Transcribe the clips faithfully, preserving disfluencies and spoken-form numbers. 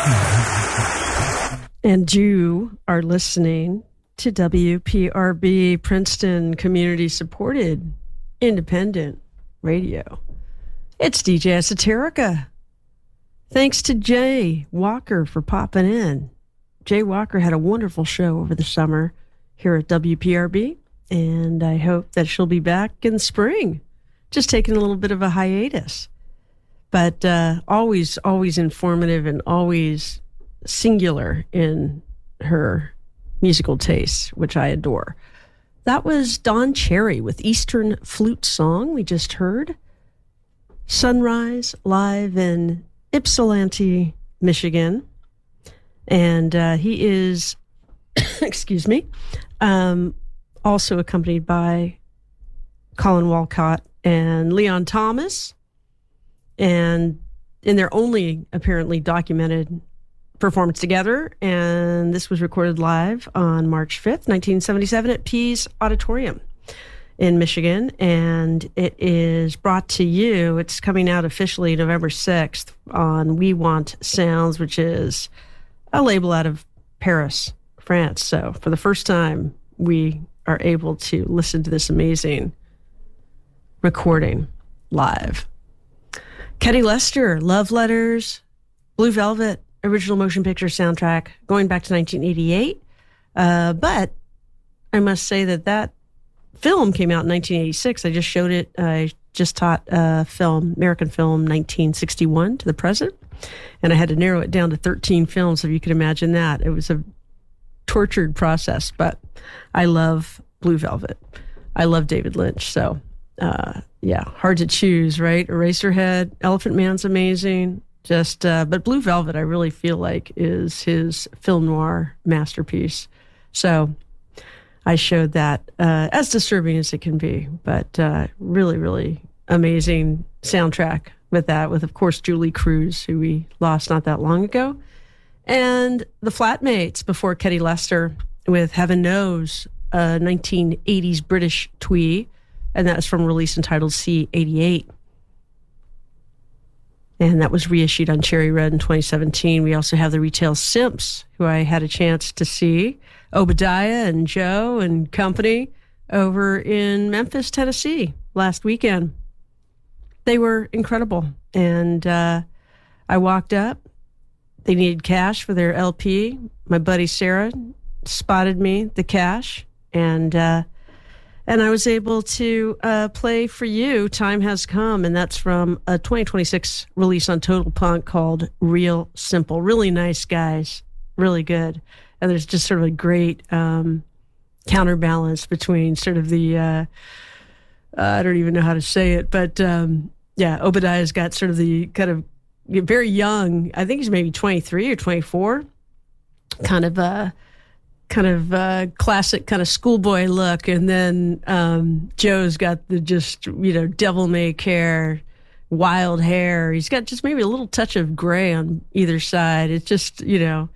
And you are listening to W P R B, Princeton Community Supported Independent Radio. It's D J Esoterica. Thanks to Jay Walker for popping in. Jay Walker had a wonderful show over the summer here at W P R B, and I hope that she'll be back in spring. Just taking a little bit of a hiatus. But uh, always, always informative and always singular in her musical tastes, which I adore. That was Don Cherry with Eastern Flute Song we just heard. Sunrise live in Ypsilanti, Michigan. And uh, he is, excuse me, um, also accompanied by Colin Walcott and Leon Thomas. And in their only apparently documented performance together, and this was recorded live on March fifth, nineteen seventy-seven at Pease Auditorium in Michigan, and it is brought to you, it's coming out officially November sixth on We Want Sounds, which is a label out of Paris, France. So for the first time, we are able to listen to this amazing recording live. Ketty Lester, Love Letters, Blue Velvet, original motion picture soundtrack going back to nineteen eighty-eight. Uh, but I must say that that film came out in nineteen eighty-six. I just showed it. I just taught uh, film, American film, nineteen sixty-one to the present. And I had to narrow it down to thirteen films, if you could imagine that. It was a tortured process, but I love Blue Velvet. I love David Lynch. So, uh, yeah, hard to choose, right? Eraserhead, Elephant Man's amazing. Just, uh, but Blue Velvet, I really feel like, is his film noir masterpiece. So I showed that, uh, as disturbing as it can be, but uh, really, really amazing soundtrack with that, with, of course, Julie Cruz, who we lost not that long ago, and the Flatmates before Ketty Lester with Heaven Knows, a nineteen eighties British twee, and that was from a release entitled C eighty-eight. And that was reissued on Cherry Red in twenty seventeen. We also have the Retail Simps, who I had a chance to see, Obadiah and Joe and company, over in Memphis, Tennessee last weekend. They were incredible. And uh, I walked up. They needed cash for their L P. My buddy Sarah spotted me the cash, and uh, and I was able to uh, play for you Time Has Come, and that's from a twenty twenty-six release on Total Punk called Real Simple. Really nice guys, really good. And there's just sort of a great um, counterbalance between sort of the, uh, uh, I don't even know how to say it, but um, yeah, Obadiah's got sort of the kind of very young, I think he's maybe twenty-three or twenty-four, kind of uh kind of uh, classic kind of schoolboy look. And then um, Joe's got the just, you know, devil-may care, wild hair. He's got just maybe a little touch of gray on either side. It's just, you know,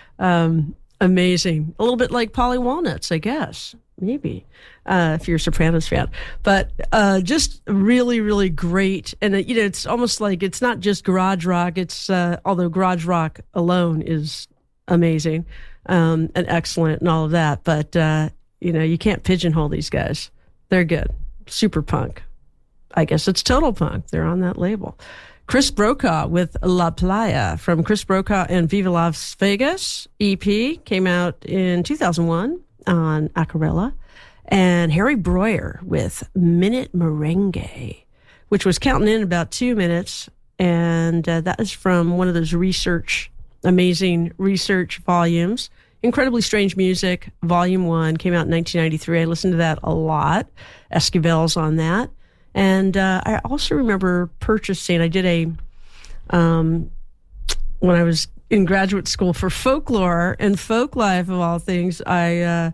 um, amazing. A little bit like Polly Walnuts, I guess, maybe, uh, if you're a Sopranos fan. But uh, just really, really great. And, uh, you know, it's almost like it's not just garage rock. It's, uh, although garage rock alone is amazing. Um, and excellent and all of that. But, uh, you know, you can't pigeonhole these guys. They're good. Super punk. I guess it's total punk. They're on that label. Chris Brokaw with La Playa from Chris Brokaw and Viva Las Vegas E P came out in two thousand one on Aquarela. And Harry Breuer with Minute Merengue, which was counting in about two minutes. And uh, that is from one of those research amazing research volumes. Incredibly Strange Music, Volume one, came out in nineteen ninety-three. I listened to that a lot. Esquivel's on that. And uh, I also remember purchasing, I did a, um, when I was in graduate school for folklore and folk life of all things, I, uh,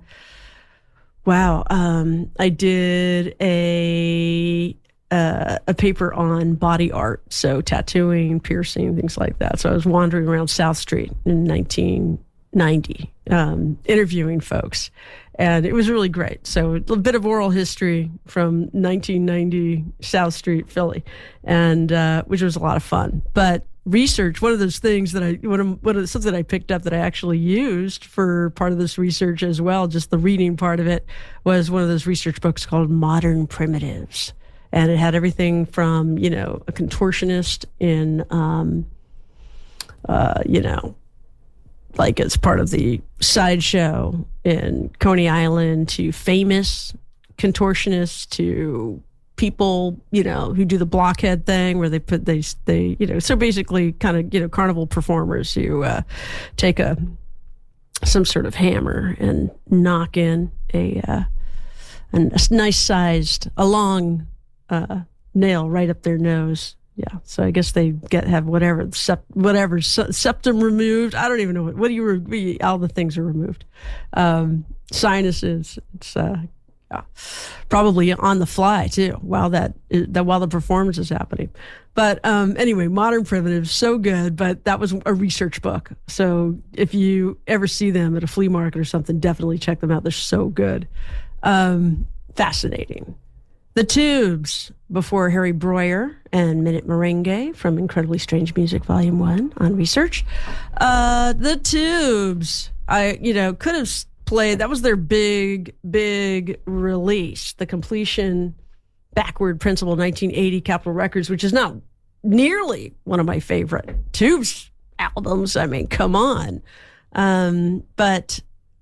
wow, um, I did a, Uh, a paper on body art, so tattooing, piercing, things like that. So I was wandering around South Street in nineteen ninety, um, interviewing folks, and it was really great. So a bit of oral history from nineteen ninety South Street, Philly, and uh, which was a lot of fun. But research, one of those things that I, one of, one of the, something that I picked up that I actually used for part of this research as well, just the reading part of it, was one of those research books called Modern Primitives. And it had everything from, you know, a contortionist in, um, uh, you know, like as part of the sideshow in Coney Island, to famous contortionists, to people, you know, who do the blockhead thing where they put, they, they, you know, so basically kind of, you know, carnival performers who uh, take a, some sort of hammer and knock in a, uh, a nice sized, a long uh, nail right up their nose. Yeah. So I guess they get, have whatever, sept, whatever, septum removed. I don't even know what, what do you, re, all the things are removed. Um, sinuses. It's, uh, Yeah. Probably on the fly too, while that, that while the performance is happening. But um, anyway, Modern Primitives, so good. But that was a research book, so if you ever see them at a flea market or something, definitely check them out. They're so good, um, fascinating. The Tubes, before Harry Breuer and Minute Merengue from Incredibly Strange Music Volume One on Research. Uh, the Tubes, I you know could have. Played, that was their big, big release, the Completion Backward Principle nineteen eighty Capitol Records, which is not nearly one of my favorite Tubes albums. I mean, come on. Um, but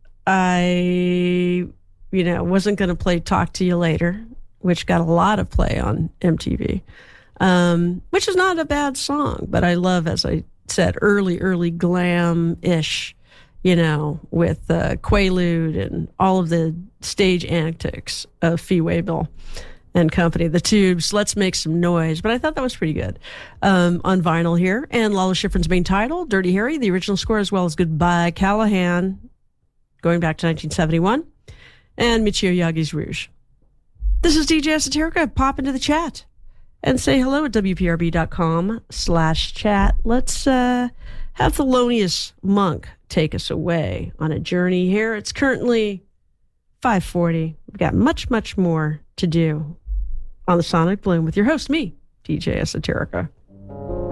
I, you know, wasn't going to play Talk to You Later, which got a lot of play on M T V, um, which is not a bad song, but I love, as I said, early, early glam-ish, you know, with uh, Quaalude and all of the stage antics of Fee Waybill and company. The Tubes, Let's Make Some Noise. But I thought that was pretty good um, on vinyl here. And Lalo Schifrin's main title, Dirty Harry, the original score, as well as Goodbye Callahan, going back to nineteen seventy-one, and Michio Yagi's Rouge. This is D J Esoterica. Pop into the chat and say hello at W P R B dot com slash chat. Let's uh, have Thelonious Monk take us away on a journey here. It's currently five forty. We've got much, much more to do on the Sonic Bloom with your host, me, D J Esoterica.